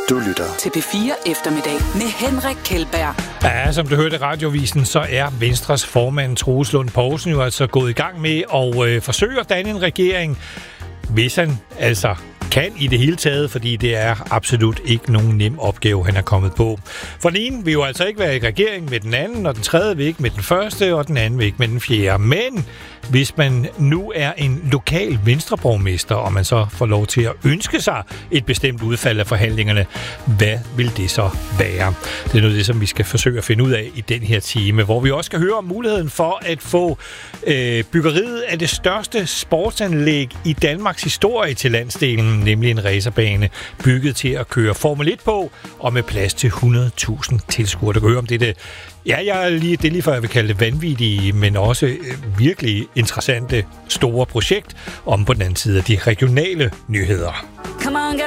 Du lytter til P4 Eftermiddag med Henrik Kjeldberg. Ja, som du hørte i radiovisen, så er Venstres formand Troels Lund Poulsen jo altså gået i gang med at forsøge at danne en regering, hvis han altså kan i det hele taget, fordi det er absolut ikke nogen nem opgave, han er kommet på. For den ene vil jo altså ikke være i regering med den anden, og den tredje vil ikke med den første, og den anden vil ikke med den fjerde. Men hvis man nu er en lokal venstreborgmester, og man så får lov til at ønske sig et bestemt udfald af forhandlingerne, hvad vil det så være? Det er noget af det, som vi skal forsøge at finde ud af i den her time, hvor vi også skal høre om muligheden for at få byggeriet af det største sportsanlæg i Danmarks historie til landsdelen, nemlig en racerbane bygget til at køre Formel 1 på, og med plads til 100.000 tilskuere. Du kan høre om det. Ja, det er lige før, jeg vil kalde det vanvittige, men også virkelig interessante store projekt om på den anden side af de regionale nyheder.